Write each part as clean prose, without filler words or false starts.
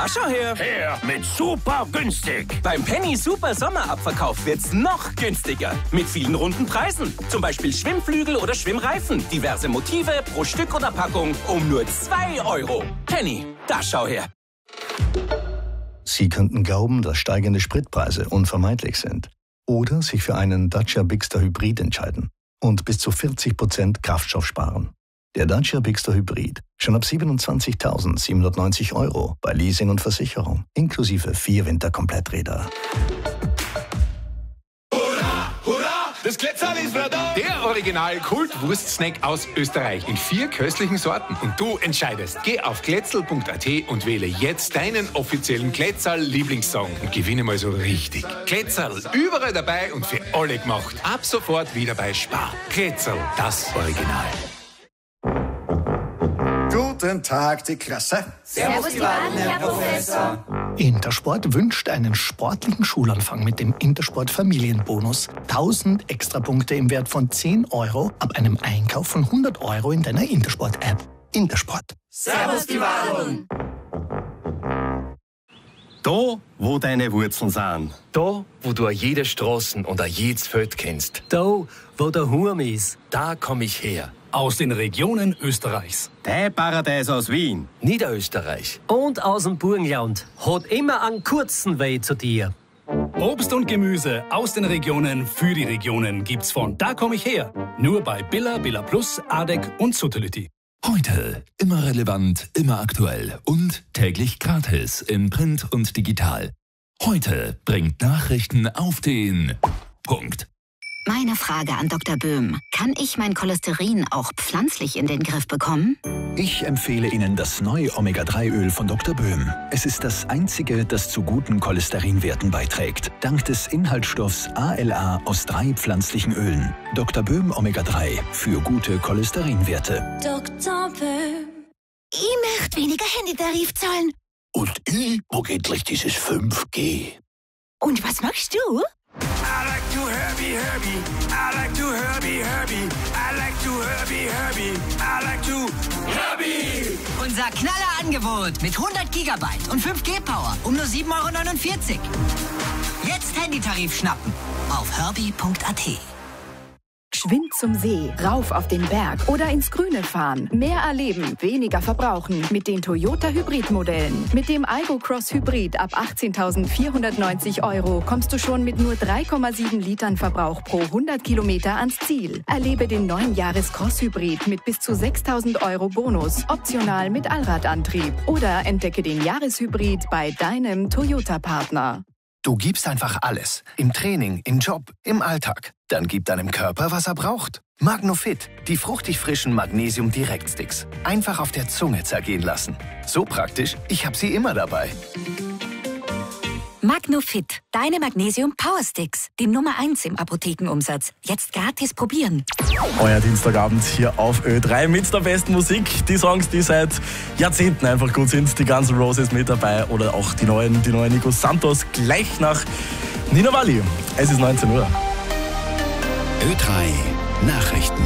da schau her. Her mit super günstig. Beim Penny Super Sommerabverkauf wird's noch günstiger. Mit vielen runden Preisen. Zum Beispiel Schwimmflügel oder Schwimmreifen. Diverse Motive pro Stück oder Packung um nur 2 €. Penny, da schau her. Sie könnten glauben, dass steigende Spritpreise unvermeidlich sind. Oder sich für einen Dacia Bigster Hybrid entscheiden und bis zu 40% Kraftstoff sparen. Der Dacia Bigster Hybrid schon ab 27.790 € bei Leasing und Versicherung, inklusive 4 Winterkompletträder. Das Glätzerl ist wieder da! Der Original-Kult-Wurst-Snack aus Österreich in 4 köstlichen Sorten. Und du entscheidest. Geh auf glätzerl.at und wähle jetzt deinen offiziellen Glätzerl-Lieblingssong und gewinne mal so richtig. Glätzerl, überall dabei und für alle gemacht. Ab sofort wieder bei Spar. Glätzerl, das Original. Guten Tag, die Klasse. Servus, die Waden, Herr Professor. Intersport wünscht einen sportlichen Schulanfang mit dem Intersport Familienbonus. 1000 Extrapunkte im Wert von 10 € ab einem Einkauf von 100 € in deiner Intersport-App. Intersport. Servus, die Waden. Da, wo deine Wurzeln sind. Da, wo du jede Straßen und jedes Feld kennst. Da, wo der Hurm ist, da komm ich her. Aus den Regionen Österreichs. Dein Paradies aus Wien. Niederösterreich. Und aus dem Burgenland. Hat immer einen kurzen Weg zu dir. Obst und Gemüse aus den Regionen für die Regionen gibt's von Da komm ich her. Nur bei Billa, Billa Plus, Adek und Suttelütti. Heute immer relevant, immer aktuell und täglich gratis in Print und digital. Heute bringt Nachrichten auf den Punkt. Meine Frage an Dr. Böhm. Kann ich mein Cholesterin auch pflanzlich in den Griff bekommen? Ich empfehle Ihnen das neue Omega-3-Öl von Dr. Böhm. Es ist das einzige, das zu guten Cholesterinwerten beiträgt. Dank des Inhaltsstoffs ALA aus 3 pflanzlichen Ölen. Dr. Böhm Omega-3 für gute Cholesterinwerte. Dr. Böhm. Ich möchte weniger Handytarif zahlen. Und ich brauche endlich dieses 5G. Und was machst du? I like to Herbie, Herbie. I like to Herbie, Herbie. I like to Herbie, Herbie. I like to Herbie. Unser Knallerangebot mit 100 Gigabyte und 5G-Power um nur 7,49 €. Jetzt Handytarif schnappen auf herbie.at. Geschwind zum See, rauf auf den Berg oder ins Grüne fahren. Mehr erleben, weniger verbrauchen mit den Toyota Hybrid-Modellen. Mit dem Aygo Cross Hybrid ab 18.490 € kommst du schon mit nur 3,7 Litern Verbrauch pro 100 Kilometer ans Ziel. Erlebe den neuen Jahres-Cross Hybrid mit bis zu 6.000 € Bonus, optional mit Allradantrieb. Oder entdecke den Jahreshybrid bei deinem Toyota-Partner. Du gibst einfach alles. Im Training, im Job, im Alltag. Dann gib deinem Körper, was er braucht. Magnofit, die fruchtig frischen Magnesium-Direktsticks. Einfach auf der Zunge zergehen lassen. So praktisch, ich habe sie immer dabei. Magnofit, deine Magnesium-Powersticks. Die Nummer 1 im Apothekenumsatz. Jetzt gratis probieren. Euer Dienstagabend hier auf Ö3 mit der besten Musik. Die Songs, die seit Jahrzehnten einfach gut sind. Die Guns N' Roses mit dabei oder auch die neuen Nico Santos gleich nach Nina Walli. Es ist 19 Uhr. Ö3 Nachrichten.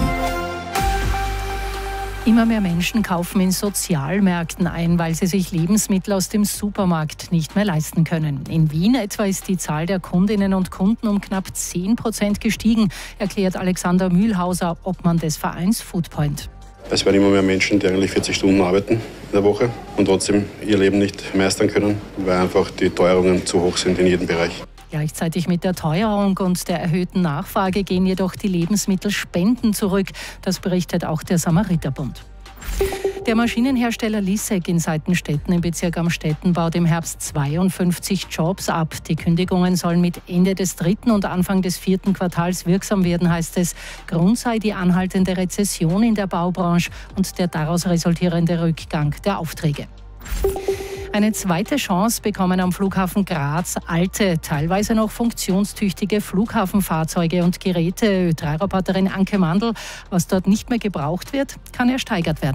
Immer mehr Menschen kaufen in Sozialmärkten ein, weil sie sich Lebensmittel aus dem Supermarkt nicht mehr leisten können. In Wien etwa ist die Zahl der Kundinnen und Kunden um knapp 10% gestiegen, erklärt Alexander Mühlhauser, Obmann des Vereins Foodpoint. Es werden immer mehr Menschen, die eigentlich 40 Stunden arbeiten in der Woche und trotzdem ihr Leben nicht meistern können, weil einfach die Teuerungen zu hoch sind in jedem Bereich. Gleichzeitig mit der Teuerung und der erhöhten Nachfrage gehen jedoch die Lebensmittelspenden zurück. Das berichtet auch der Samariterbund. Der Maschinenhersteller Lissek in Seitenstetten im Bezirk Amstetten baut im Herbst 52 Jobs ab. Die Kündigungen sollen mit Ende des 3. und Anfang des 4. Quartals wirksam werden, heißt es. Grund sei die anhaltende Rezession in der Baubranche und der daraus resultierende Rückgang der Aufträge. Eine zweite Chance bekommen am Flughafen Graz alte, teilweise noch funktionstüchtige Flughafenfahrzeuge und Geräte. Ö3-Reporterin Anke Mandl, was dort nicht mehr gebraucht wird, kann ersteigert werden.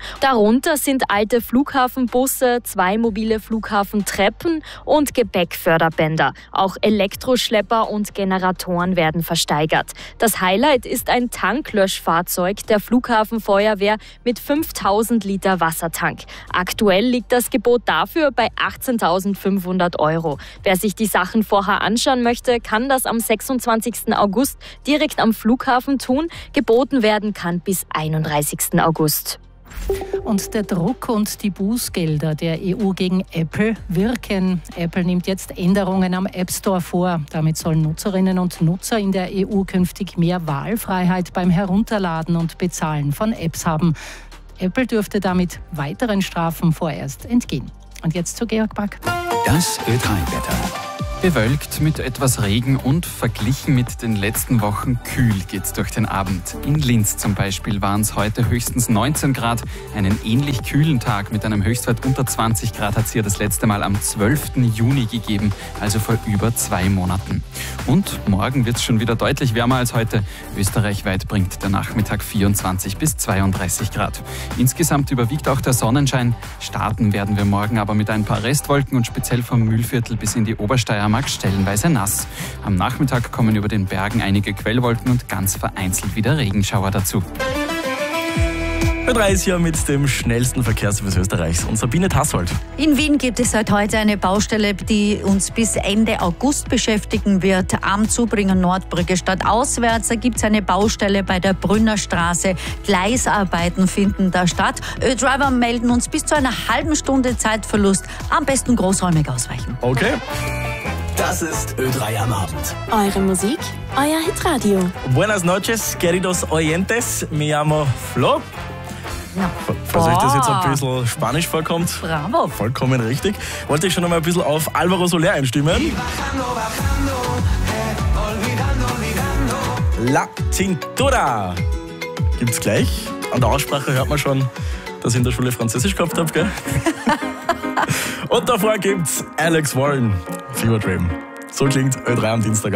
Darunter sind alte Flughafenbusse, 2 mobile Flughafentreppen und Gepäckförderbänder. Auch Elektroschlepper und Generatoren werden versteigert. Das Highlight ist ein Tanklöschfahrzeug der Flughafenfeuerwehr mit 5000 Liter Wassertank. Aktuell liegt das Gebot dafür bei 18.500 €. Wer sich die Sachen vorher anschauen möchte, kann das am 26. August direkt am Flughafen tun. Geboten werden kann bis 31. August. Und der Druck und die Bußgelder der EU gegen Apple wirken. Apple nimmt jetzt Änderungen am App Store vor. Damit sollen Nutzerinnen und Nutzer in der EU künftig mehr Wahlfreiheit beim Herunterladen und Bezahlen von Apps haben. Apple dürfte damit weiteren Strafen vorerst entgehen. Und jetzt zu Georg Back. Das Ö3-Wetter. Bewölkt mit etwas Regen und verglichen mit den letzten Wochen kühl geht's durch den Abend. In Linz zum Beispiel waren es heute höchstens 19 Grad. Einen ähnlich kühlen Tag mit einem Höchstwert unter 20 Grad hat es hier das letzte Mal am 12. Juni gegeben, also vor über 2 Monaten. Und morgen wird es schon wieder deutlich wärmer als heute. Österreichweit bringt der Nachmittag 24 bis 32 Grad. Insgesamt überwiegt auch der Sonnenschein. Starten werden wir morgen aber mit ein paar Restwolken und speziell vom Mühlviertel bis in die Obersteiermark stellenweise nass. Am Nachmittag kommen über den Bergen einige Quellwolken und ganz vereinzelt wieder Regenschauer dazu. Ö3 ist hier mit dem schnellsten Verkehrsservice Österreichs und Sabine Tassold. In Wien gibt es seit heute eine Baustelle, die uns bis Ende August beschäftigen wird. Am Zubringer Nordbrücke stadtauswärts. Da gibt es eine Baustelle bei der Brünner Straße. Gleisarbeiten finden da statt. Ö-Driver melden uns bis zu einer halben Stunde Zeitverlust. Am besten großräumig ausweichen. Okay. Das ist Ö3 am Abend. Eure Musik, euer Hitradio. Buenas noches, queridos oyentes. Me llamo Flo. Ja. Falls euch das jetzt ein bisschen spanisch vorkommt. Bravo. Vollkommen richtig. Wollte ich schon einmal ein bisschen auf Alvaro Soler einstimmen. La Cintura. Gibt's gleich. An der Aussprache hört man schon, dass ich in der Schule Französisch gehabt habe, gell? Und davor gibt's Alex Warren, Fever Dream. So klingt Ö3 am Dienstag.